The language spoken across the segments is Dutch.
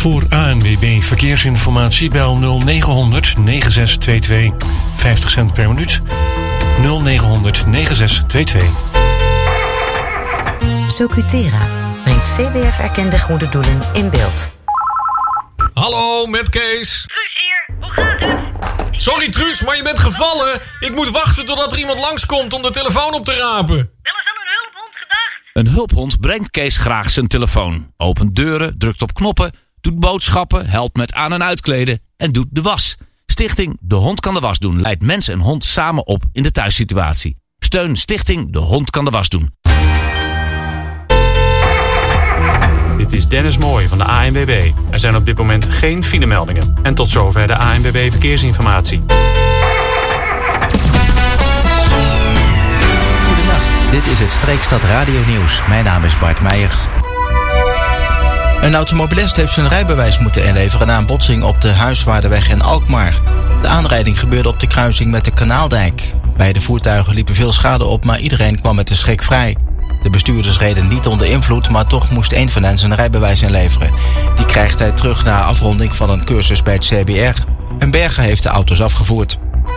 Voor ANWB Verkeersinformatie bel 0900 9622. 50 cent per minuut. 0900 9622. Socutera brengt CBF-erkende goede doelen in beeld. Hallo, met Kees. Truus hier, hoe gaat het? Sorry Truus, maar je bent gevallen. Ik moet wachten totdat er iemand langskomt om de telefoon op te rapen. Wel eens aan een hulphond gedacht? Een hulphond brengt Kees graag zijn telefoon. Opent deuren, drukt op knoppen, doet boodschappen, helpt met aan- en uitkleden en doet de was. Stichting De Hond Kan de Was Doen leidt mens en hond samen op in de thuissituatie. Steun Stichting De Hond Kan de Was Doen. Dit is Dennis Mooij van de ANWB. Er zijn op dit moment geen filemeldingen. En tot zover de ANWB Verkeersinformatie. Goedenacht, dit is het Streekstad Radio Nieuws. Mijn naam is Bart Meijer. Een automobilist heeft zijn rijbewijs moeten inleveren na een botsing op de Huiswaardenweg in Alkmaar. De aanrijding gebeurde op de kruising met de Kanaaldijk. Beide voertuigen liepen veel schade op, maar iedereen kwam met de schrik vrij. De bestuurders reden niet onder invloed, maar toch moest één van hen zijn rijbewijs inleveren. Die krijgt hij terug na afronding van een cursus bij het CBR. En Bergen heeft de auto's afgevoerd.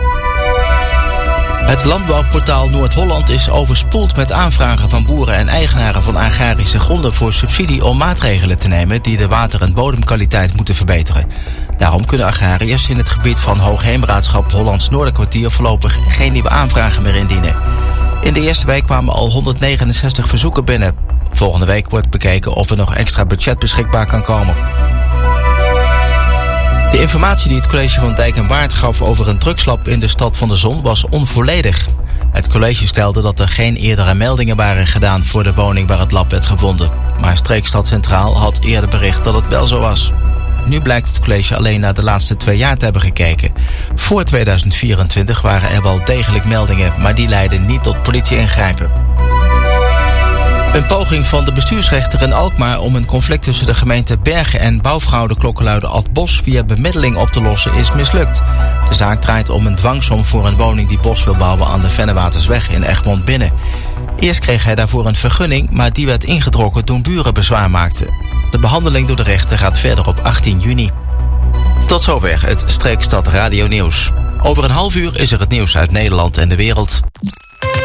Het landbouwportaal Noord-Holland is overspoeld met aanvragen van boeren en eigenaren van agrarische gronden voor subsidie om maatregelen te nemen die de water- en bodemkwaliteit moeten verbeteren. Daarom kunnen agrariërs in het gebied van Hoogheemraadschap Hollands Noorderkwartier voorlopig geen nieuwe aanvragen meer indienen. In de eerste week kwamen al 169 verzoeken binnen. Volgende week wordt bekeken of er nog extra budget beschikbaar kan komen. De informatie die het college van Dijk en Waard gaf over een drugslab in de Stad van de Zon was onvolledig. Het college stelde dat er geen eerdere meldingen waren gedaan voor de woning waar het lab werd gevonden. Maar Streekstad Centraal had eerder bericht dat het wel zo was. Nu blijkt het college alleen naar de laatste 2 jaar te hebben gekeken. Voor 2024 waren er wel degelijk meldingen, maar die leidden niet tot politie-ingrijpen. Een poging van de bestuursrechter in Alkmaar om een conflict tussen de gemeente Bergen en bouwfraude klokkenluider Ad Bos via bemiddeling op te lossen is mislukt. De zaak draait om een dwangsom voor een woning die Bos wil bouwen aan de Vennewatersweg in Egmond Binnen. Eerst kreeg hij daarvoor een vergunning, maar die werd ingetrokken toen buren bezwaar maakten. De behandeling door de rechter gaat verder op 18 juni. Tot zover het Streekstad Radio Nieuws. Over een half uur is er het nieuws uit Nederland en de wereld.